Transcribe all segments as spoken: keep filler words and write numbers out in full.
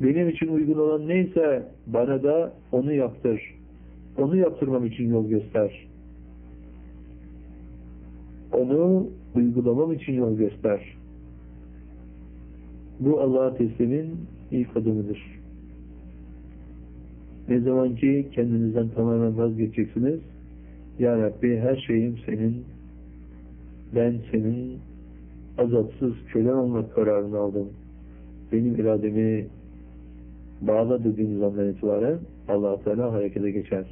Benim için uygun olan neyse bana da onu yaptır. Onu yaptırmam için yol göster. Onu uygulamam için yol göster. Bu Allah'a teslimin ilk adımıdır. Ne zaman ki kendinizden tamamen vazgeçeceksiniz, Ya Rabbi her şeyim senin, ben senin azatsız kölen olmak kararını aldım. Benim irademi bağla dediğiniz andan itibaren Allah-u Teala harekete geçer.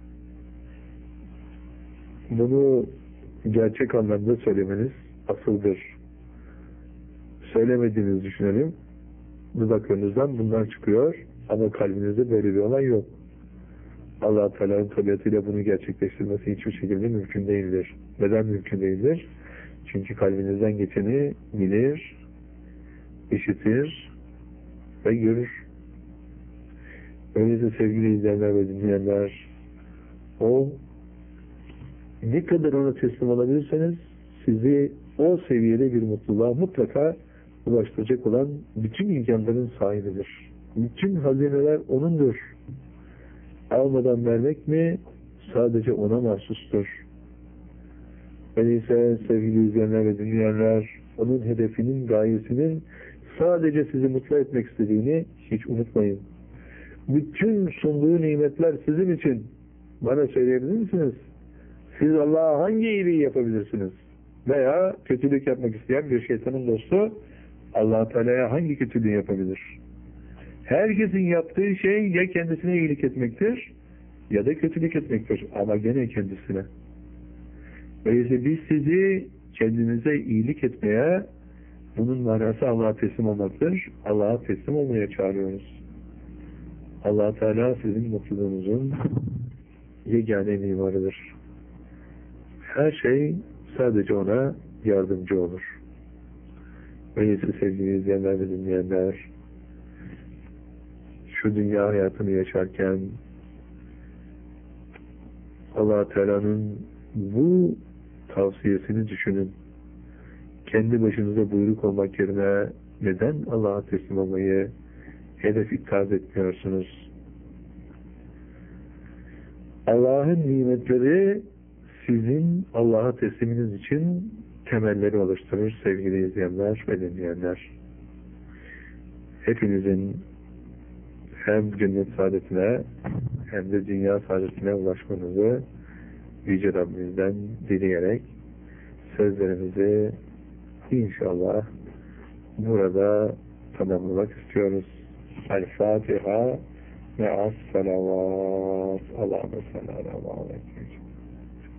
Bunu gerçek anlamda söylemeniz asıldır. Söylemediğinizi düşünelim. Dudaklarınızdan bunlar çıkıyor ama kalbinizde böyle bir olay yok. Allah-u Teala'nın tabiatıyla bunu gerçekleştirmesi hiçbir şekilde mümkün değildir. Neden mümkün değildir? Çünkü kalbinizden geçeni bilir, işitir ve görür. Öyleyse sevgili izleyenler ve dinleyenler, o ne kadar ona teslim olabilirseniz sizi o seviyede bir mutluluğa mutlaka ulaştıracak olan bütün imkanların sahibidir. Bütün hazineler O'nundur. Almadan vermek mi? Sadece O'na mahsustur. Öyleyse sevgili izleyenler ve dinleyenler, O'nun hedefinin, gayesinin sadece sizi mutlu etmek istediğini hiç unutmayın. Bütün sunduğu nimetler sizin için. Bana söyleyebilir misiniz? Siz Allah'a hangi iyiliği yapabilirsiniz? Veya kötülük yapmak isteyen bir şeytanın dostu Allah-u Teala'ya hangi kötülüğü yapabilir? Herkesin yaptığı şey ya kendisine iyilik etmektir ya da kötülük etmektir. Ama gene kendisine. Öyleyse biz sizi kendinize iyilik etmeye, bunun manası Allah'a teslim olmaktır. Allah'a teslim olmaya çağırıyoruz. Allah-u Teala sizin mutluluğunuzun yegane mimarıdır. Her şey sadece O'na yardımcı olur. Öyleyse sevgili izleyenler ve dinleyenler, şu dünya hayatını yaşarken Allah-u Teala'nın bu tavsiyesini düşünün. Kendi başınıza buyruk olmak yerine neden Allah'a teslim olmayı hedef ikaz etmiyorsunuz? Allah'ın nimetleri sizin Allah'a tesliminiz için temelleri oluşturur sevgili izleyenler ve dinleyenler. Hepinizin hem cennet saadetine hem de dünya saadetine ulaşmanızı Yüce Rabbimizden dileyerek sözlerimizi inşallah burada tamamlamak istiyoruz. El-Fatiha me'as salavat. Allahümme salli ala Muhammed.